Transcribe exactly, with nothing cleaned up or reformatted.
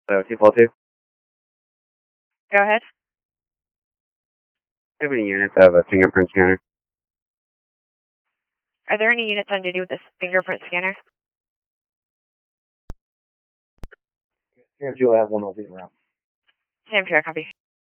So, two four two. Go ahead. How many units have a fingerprint scanner? Are there any units on duty with this fingerprint scanner? Sam two, I have one over around. Sam two, copy.